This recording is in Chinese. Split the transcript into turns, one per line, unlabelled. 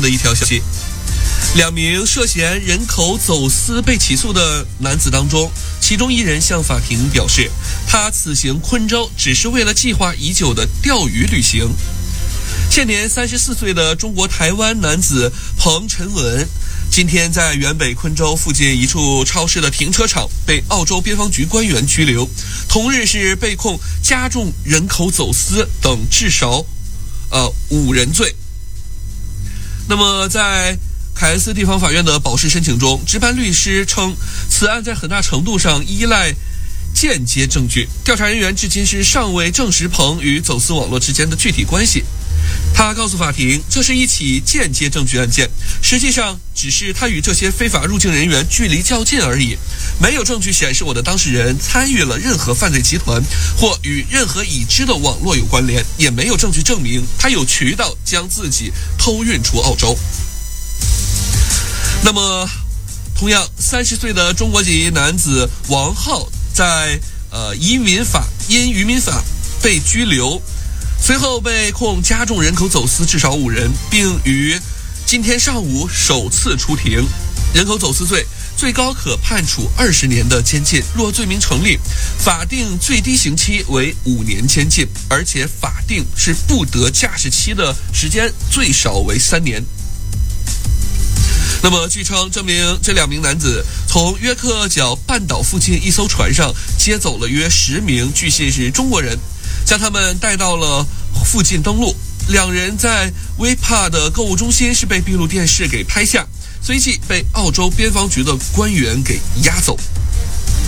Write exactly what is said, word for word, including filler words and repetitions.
的一条消息。两名涉嫌人口走私被起诉的男子当中，其中一人向法庭表示，他此行昆州只是为了计划已久的钓鱼旅行。现年三十四岁的中国台湾男子彭晨文，今天在原北昆州附近一处超市的停车场被澳洲边防局官员拘留，同日是被控加重人口走私等至少呃五人罪。那么在凯恩斯地方法院的保释申请中，值班律师称，此案在很大程度上依赖间接证据，调查人员至今是尚未证实彭与走私网络之间的具体关系。他告诉法庭，这是一起间接证据案件，实际上只是他与这些非法入境人员距离较近而已，没有证据显示我的当事人参与了任何犯罪集团或与任何已知的网络有关联，也没有证据证明他有渠道将自己偷运出澳洲。那么同样三十岁的中国籍男子王浩在呃移民法因移民法被拘留，随后被控加重人口走私至少五人，并于今天上午首次出庭。人口走私罪最高可判处二十年的监禁，若罪名成立，法定最低刑期为五年监禁，而且法定是不得驾驶期的时间最少为三年。那么据称，这名这两名男子从约克角半岛附近一艘船上接走了约十名据信是中国人，将他们带到了附近登陆。两人在威帕的购物中心是被闭路电视给拍下，随即被澳洲边防局的官员给押走。